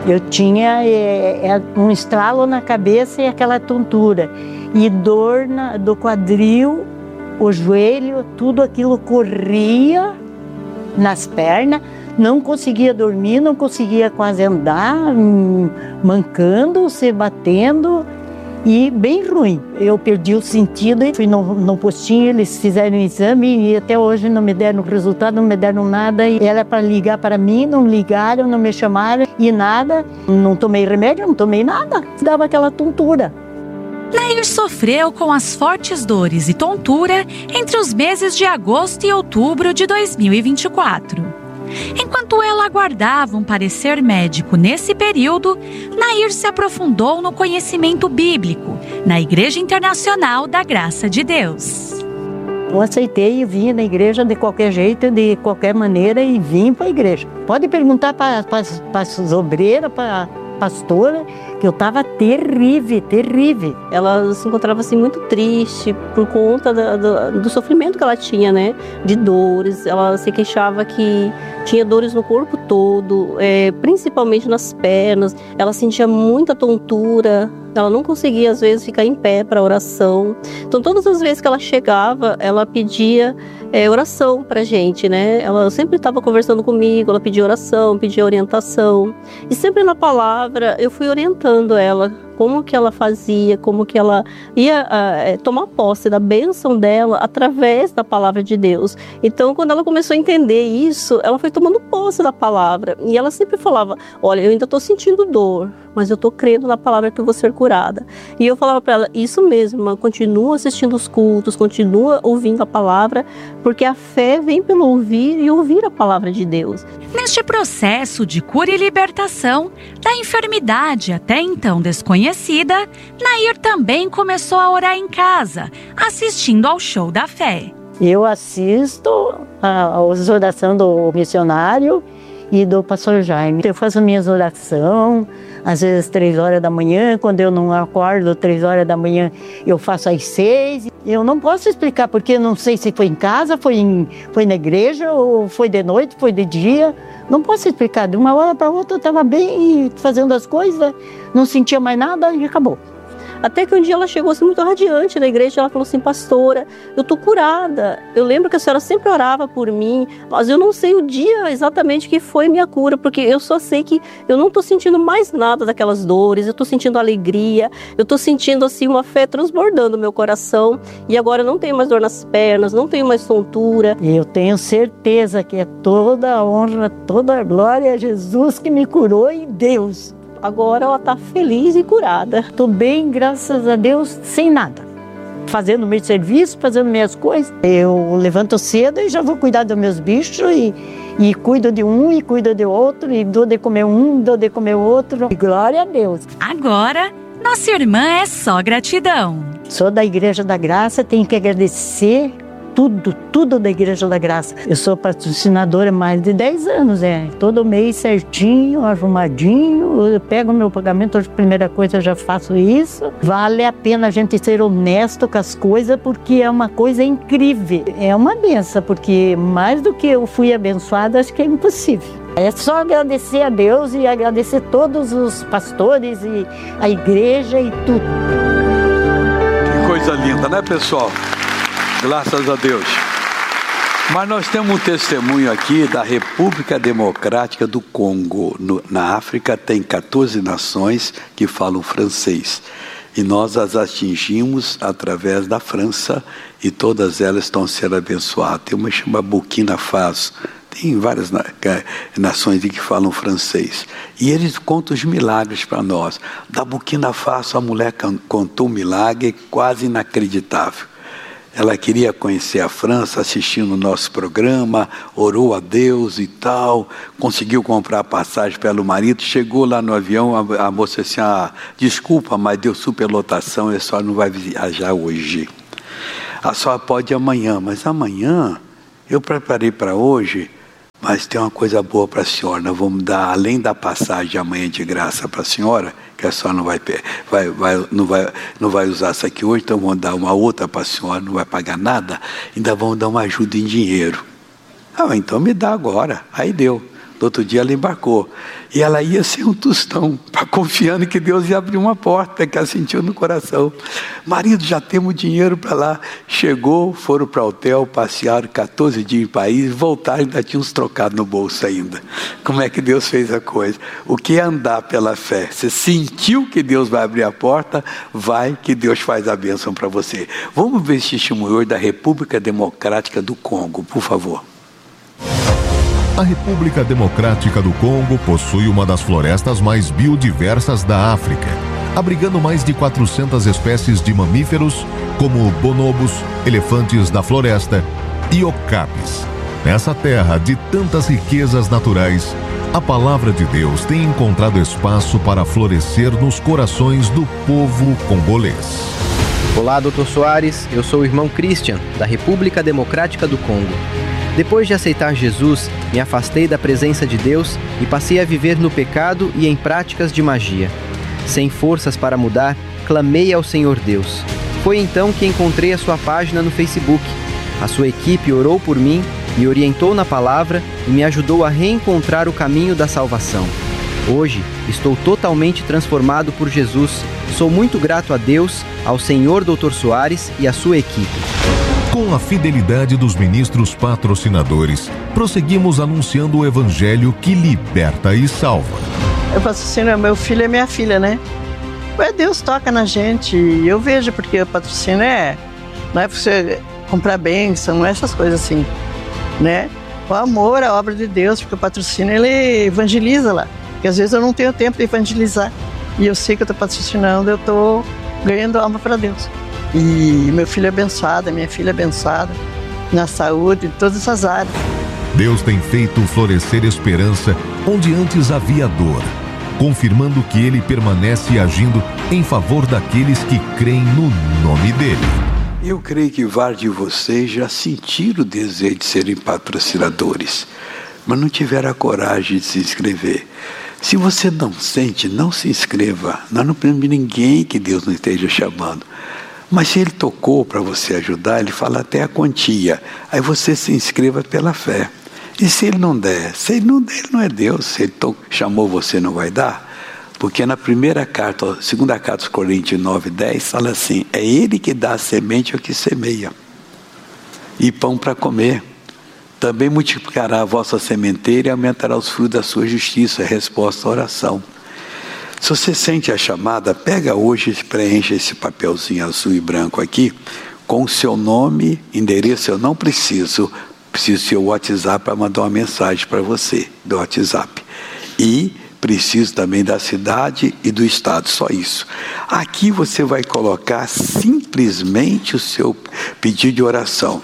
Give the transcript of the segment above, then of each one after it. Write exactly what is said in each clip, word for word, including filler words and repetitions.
Eu tinha é, é, um estralo na cabeça e aquela tontura. E dor na, do quadril, o joelho, tudo aquilo corria nas pernas. Não conseguia dormir, não conseguia quase andar, mancando, se batendo. E bem ruim. Eu perdi o sentido e fui no, no postinho, eles fizeram o exame e até hoje não me deram resultado, não me deram nada. E era para ligar para mim, não ligaram, não me chamaram e nada. Não tomei remédio, não tomei nada. Dava aquela tontura. Nair sofreu com as fortes dores e tontura entre os meses de agosto e outubro de dois mil e vinte e quatro. Enquanto ela aguardava um parecer médico nesse período, Nair se aprofundou no conhecimento bíblico, na Igreja Internacional da Graça de Deus. Eu aceitei e vim na igreja de qualquer jeito, de qualquer maneira, e vim para a igreja. Pode perguntar para as obreiras, para a pastora, que eu estava terrível, terrível. Ela se encontrava assim muito triste por conta da, do, do sofrimento que ela tinha, né? De dores. Ela se queixava que tinha dores no corpo todo, é, principalmente nas pernas. Ela sentia muita tontura. Ela não conseguia, às vezes, ficar em pé para oração. Então, todas as vezes que ela chegava, ela pedia é, oração para a gente, né? Ela sempre estava conversando comigo, ela pedia oração, pedia orientação. E sempre na palavra, eu fui orientando ela, como que ela fazia, como que ela ia uh, tomar posse da bênção dela através da palavra de Deus. Então, quando ela começou a entender isso, ela foi tomando posse da palavra. E ela sempre falava, olha, eu ainda estou sentindo dor, mas eu estou crendo na palavra que eu vou ser curada. E eu falava para ela, isso mesmo, irmã, continua assistindo os cultos, continua ouvindo a palavra, porque a fé vem pelo ouvir e ouvir a palavra de Deus. Neste processo de cura e libertação da enfermidade até então desconhecida, Nair também começou a orar em casa, assistindo ao show da fé. Eu assisto às orações do missionário e do pastor Jaime. Eu faço minhas orações, às vezes três horas da manhã, quando eu não acordo três horas da manhã, eu faço às seis. Eu não posso explicar, porque eu não sei se foi em casa, foi, em, foi na igreja, ou foi de noite, foi de dia. Não posso explicar, de uma hora para outra eu estava bem fazendo as coisas, não sentia mais nada e acabou. Até que um dia ela chegou assim muito radiante na igreja, ela falou assim, pastora, eu tô curada. Eu lembro que a senhora sempre orava por mim, mas eu não sei o dia exatamente que foi minha cura, porque eu só sei que eu não tô sentindo mais nada daquelas dores, eu tô sentindo alegria, eu tô sentindo assim uma fé transbordando no meu coração, e agora eu não tenho mais dor nas pernas, não tenho mais tontura. Eu tenho certeza que é toda a honra, toda a glória a Jesus que me curou e Deus. Agora ela está feliz e curada. Estou bem, graças a Deus, sem nada. Fazendo meu serviço, fazendo minhas coisas. Eu levanto cedo e já vou cuidar dos meus bichos e, e cuido de um e cuido de outro e dou de comer um, dou de comer outro. E glória a Deus. Agora, nossa irmã é só gratidão. Sou da Igreja da Graça, tenho que agradecer tudo, tudo da Igreja da Graça. Eu sou patrocinadora há mais de dez anos, é. Todo mês certinho, arrumadinho, eu pego meu pagamento, a primeira coisa eu já faço isso. Vale a pena a gente ser honesto com as coisas, porque é uma coisa incrível. É uma benção, porque mais do que eu fui abençoada, acho que é impossível. É só agradecer a Deus e agradecer todos os pastores e a igreja e tudo. Que coisa linda, né, pessoal? Graças a Deus. Mas nós temos um testemunho aqui da República Democrática do Congo. No, na África tem quatorze nações que falam francês. E nós as atingimos através da França e todas elas estão sendo abençoadas. Tem uma que chama Burkina Faso. Tem várias na, nações que falam francês. E eles contam os milagres para nós. Da Burkina Faso, a mulher contou um milagre quase inacreditável. Ela queria conhecer a França, assistindo o nosso programa, orou a Deus e tal, conseguiu comprar passagem pelo marido, chegou lá no avião, a, a moça disse, ah, desculpa, mas deu superlotação, a senhora não vai viajar hoje. A senhora pode ir amanhã, mas amanhã eu preparei para hoje, mas tem uma coisa boa para a senhora, nós vamos dar, além da passagem de amanhã de graça para a senhora, que a senhora não vai, vai, vai, não, vai, não vai usar isso aqui hoje, então vamos dar uma outra para a senhora, não vai pagar nada, ainda vamos dar uma ajuda em dinheiro. Ah, então me dá agora. Aí deu. No outro dia ela embarcou. E ela ia sem um tostão, confiando que Deus ia abrir uma porta, que ela sentiu no coração. Marido, já temos dinheiro para lá. Chegou, foram para o hotel, passearam quatorze dias em país, voltaram e ainda tinha uns trocados no bolso ainda. Como é que Deus fez a coisa? O que é andar pela fé? Você sentiu que Deus vai abrir a porta, vai que Deus faz a bênção para você. Vamos ver esse testemunho da República Democrática do Congo, por favor. A República Democrática do Congo possui uma das florestas mais biodiversas da África, abrigando mais de quatrocentas espécies de mamíferos, como bonobos, elefantes da floresta e okapis. Nessa terra de tantas riquezas naturais, a palavra de Deus tem encontrado espaço para florescer nos corações do povo congolês. Olá, doutor Soares, eu sou o irmão Christian, da República Democrática do Congo. Depois de aceitar Jesus, me afastei da presença de Deus e passei a viver no pecado e em práticas de magia. Sem forças para mudar, clamei ao Senhor Deus. Foi então que encontrei a sua página no Facebook. A sua equipe orou por mim, me orientou na palavra e me ajudou a reencontrar o caminho da salvação. Hoje, estou totalmente transformado por Jesus. Sou muito grato a Deus, ao Senhor doutor Soares e à sua equipe. Com a fidelidade dos ministros patrocinadores, prosseguimos anunciando o evangelho que liberta e salva. Eu patrocínio, meu filho é minha filha, né? Ué, Deus toca na gente e eu vejo, porque o patrocínio é... Não é para você comprar bênção, não é essas coisas assim, né? O amor, a obra de Deus, porque o patrocínio, ele evangeliza lá. Porque às vezes eu não tenho tempo de evangelizar. E eu sei que eu estou patrocinando, eu estou ganhando alma para Deus. E meu filho é abençoado, minha filha é abençoada, na saúde, em todas essas áreas. Deus tem feito florescer esperança onde antes havia dor, confirmando que Ele permanece agindo em favor daqueles que creem no nome dEle. Eu creio que vários de vocês já sentiram o desejo de serem patrocinadores, mas não tiveram a coragem de se inscrever. Se você não sente, não se inscreva. Nós não podemos ninguém que Deus não esteja chamando. Mas se Ele tocou para você ajudar, Ele fala até a quantia. Aí você se inscreva pela fé. E se Ele não der? Se Ele não der, Ele não é Deus. Se Ele to- chamou você, não vai dar? Porque na primeira carta, segunda carta aos Coríntios nove, dez, fala assim, é Ele que dá a semente ao que semeia. E pão para comer. Também multiplicará a vossa sementeira e aumentará os frutos da sua justiça. Resposta à oração. Se você sente a chamada, pega hoje e preencha esse papelzinho azul e branco aqui, com o seu nome, endereço. Eu não preciso, preciso do seu WhatsApp para mandar uma mensagem para você, do WhatsApp. E preciso também da cidade e do estado, só isso. Aqui você vai colocar simplesmente o seu pedido de oração,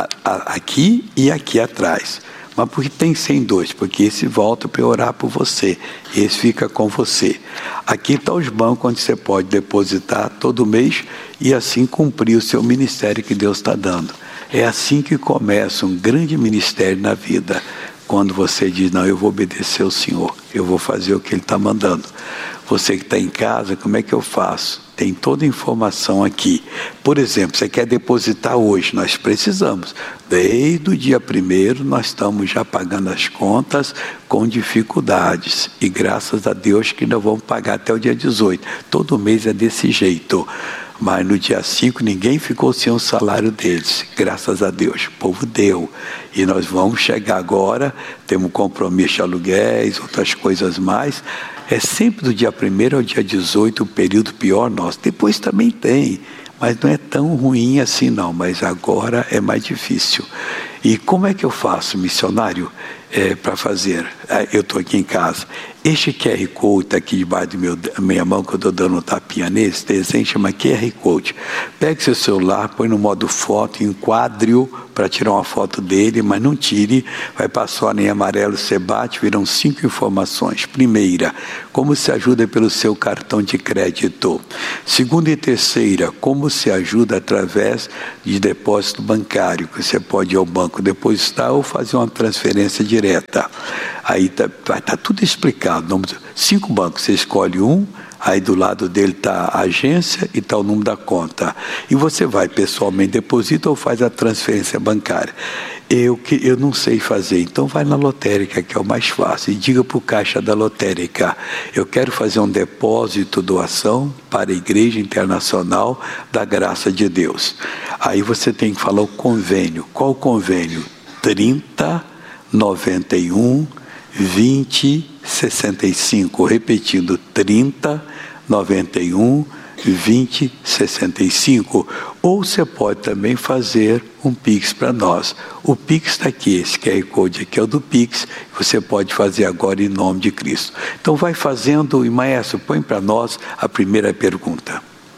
aqui e aqui atrás. Mas porque tem cem e dois? Porque esse volta para orar por você. Esse fica com você. Aqui estão os bancos onde você pode depositar todo mês e assim cumprir o seu ministério que Deus está dando. É assim que começa um grande ministério na vida. Quando você diz, não, eu vou obedecer ao Senhor. Eu vou fazer o que Ele está mandando. Você que está em casa, como é que eu faço? Tem toda a informação aqui. Por exemplo, você quer depositar hoje, nós precisamos. Desde o dia primeiro, nós estamos já pagando as contas com dificuldades. E graças a Deus que ainda vamos pagar até o dia dezoito. Todo mês é desse jeito. Mas no dia cinco, ninguém ficou sem o salário deles. Graças a Deus, o povo deu. E nós vamos chegar agora, temos compromisso de aluguéis, outras coisas mais. É sempre do dia primeiro ao dia dezoito o período pior nosso. Depois também tem, mas não é tão ruim assim não. Mas agora é mais difícil. E como é que eu faço, missionário, é, para fazer? Eu estou aqui em casa. Este Q R Code está aqui debaixo da meu, minha mão, que eu estou dando um tapinha nesse desenho, chama Q R Code. Pegue seu celular, põe no modo foto, enquadre-o para tirar uma foto dele, mas não tire, vai passar em amarelo, você bate, viram cinco informações. Primeira, como se ajuda pelo seu cartão de crédito. Segunda e terceira, como se ajuda através de depósito bancário, que você pode ir ao banco depositar ou fazer uma transferência direta. Aí está tá tudo explicado. Cinco bancos, você escolhe um, aí do lado dele está a agência e está o número da conta. E você vai pessoalmente, deposita ou faz a transferência bancária. Eu, que, eu não sei fazer, então vai na lotérica, que é o mais fácil, e diga para o caixa da lotérica: eu quero fazer um depósito, doação para a Igreja Internacional da Graça de Deus. Aí você tem que falar o convênio. Qual o convênio? trinta, noventa e um, vinte, sessenta e cinco. Repetindo, trinta, noventa e um, vinte, sessenta e cinco. Ou você pode também fazer um Pix para nós. O Pix está aqui, esse Q R Code aqui é o do Pix, você pode fazer agora em nome de Cristo. Então vai fazendo, e maestro, põe para nós a primeira pergunta.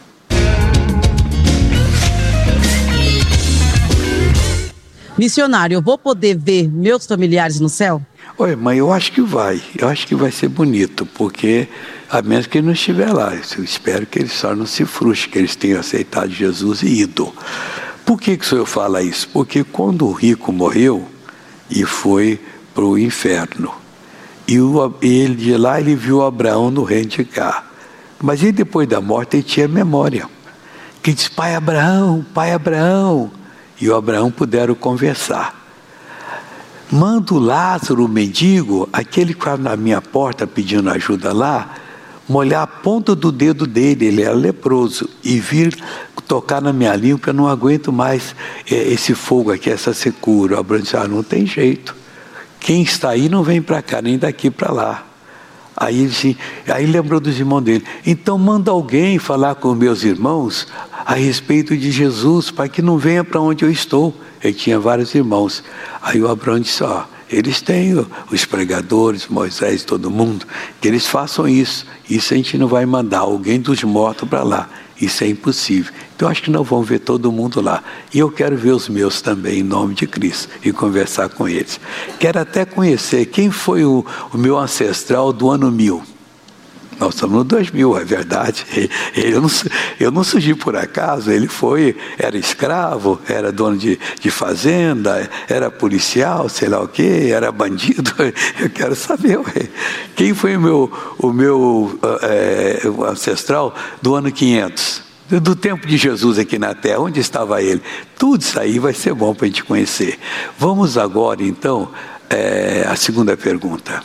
Missionário, eu vou poder ver meus familiares no céu? Oi, mãe, eu acho que vai. Eu acho que vai ser bonito, porque a menos que ele não estiver lá. Eu espero que eles só não se frustrem, que eles tenham aceitado Jesus e ido. Por que, que o senhor fala isso? Porque quando o rico morreu e foi para o inferno, e o, ele de lá ele viu Abraão no reino de cá. Mas ele, depois da morte, ele tinha memória. Que diz: pai Abraão, pai Abraão. E o Abraão puderam conversar. Manda o Lázaro, o mendigo, aquele que estava na minha porta pedindo ajuda lá, molhar a ponta do dedo dele, ele era leproso, e vir tocar na minha língua, porque eu não aguento mais esse fogo aqui, essa secura. O Abraão disse: ah, não tem jeito. Quem está aí não vem para cá, nem daqui para lá. Aí ele disse, aí lembrou dos irmãos dele: então manda alguém falar com meus irmãos a respeito de Jesus, para que não venha para onde eu estou. Ele tinha vários irmãos. Aí o Abraão disse: ó, eles têm os pregadores, Moisés, todo mundo, que eles façam isso. Isso a gente não vai mandar alguém dos mortos para lá. Isso é impossível. Então acho que nós vamos ver todo mundo lá. E eu quero ver os meus também, em nome de Cristo, e conversar com eles. Quero até conhecer quem foi o, o meu ancestral do ano mil. Nós estamos no dois mil, é verdade. Eu não, eu não surgi por acaso. Ele foi, era escravo, era dono de, de fazenda, era policial, sei lá o quê, era bandido. Eu quero saber, ué, quem foi o meu, o meu é, ancestral do ano quinhentos? Do tempo de Jesus aqui na Terra, onde estava ele? Tudo isso aí vai ser bom para a gente conhecer. Vamos agora, então, é, a segunda pergunta.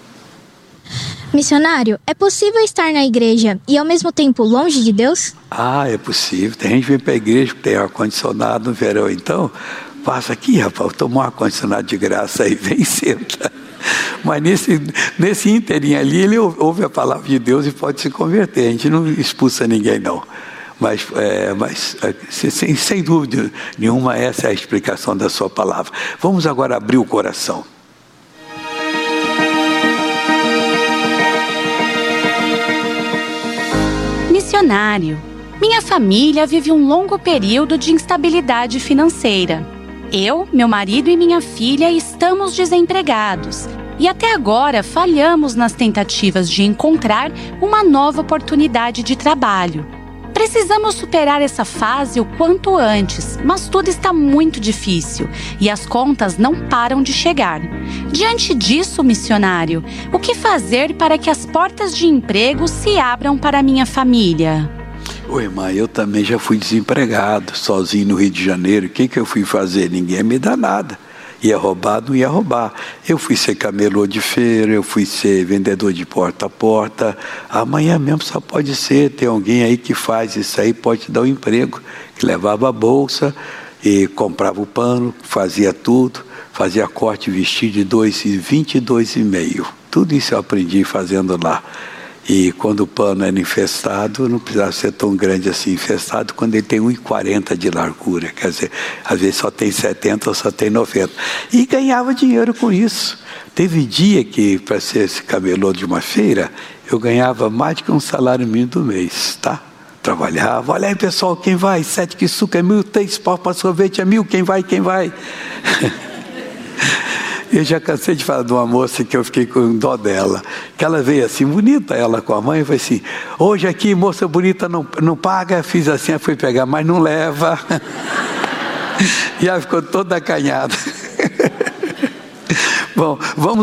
Missionário, é possível estar na igreja e ao mesmo tempo longe de Deus? Ah, é possível. Tem gente que vem para a igreja que tem ar-condicionado no verão, então passa aqui, rapaz, toma um ar-condicionado de graça aí, vem e senta. Mas nesse, nesse inteirinho ali, ele ouve a palavra de Deus e pode se converter. A gente não expulsa ninguém, não. Mas, é, mas sem, sem dúvida nenhuma, essa é a explicação da sua palavra. Vamos agora abrir o coração. Missionário, minha família vive um longo período de instabilidade financeira. Eu, meu marido e minha filha estamos desempregados e até agora falhamos nas tentativas de encontrar uma nova oportunidade de trabalho. Precisamos superar essa fase o quanto antes, mas tudo está muito difícil e as contas não param de chegar. Diante disso, missionário, o que fazer para que as portas de emprego se abram para a minha família? Oi, mãe, eu também já fui desempregado, sozinho no Rio de Janeiro. O que, que eu fui fazer? Ninguém me dá nada. Ia roubar, não ia roubar. Eu fui ser camelô de feira, eu fui ser vendedor de porta a porta. Amanhã mesmo só pode ser, tem alguém aí que faz isso aí, pode te dar um emprego. Que levava a bolsa e comprava o pano, fazia tudo, fazia corte vestido de dois e vinte e dois e meio. Tudo isso eu aprendi fazendo lá. E quando o pano era infestado, não precisava ser tão grande assim, infestado, quando ele tem um e quarenta de largura, quer dizer, às vezes só tem setenta ou só tem noventa. E ganhava dinheiro com isso. Teve dia que, para ser esse camelô de uma feira, eu ganhava mais do que um salário mínimo do mês, tá? Trabalhava, olha aí pessoal, quem vai? Sete que suco é mil, três pau para sorvete é mil, quem vai, quem vai? Eu já cansei de falar de uma moça que eu fiquei com dó dela, que ela veio assim, bonita, ela com a mãe, e falou assim, hoje aqui, moça bonita, não, não paga, fiz assim, fui pegar, mas não leva. E ela ficou toda acanhada. Bom, vamos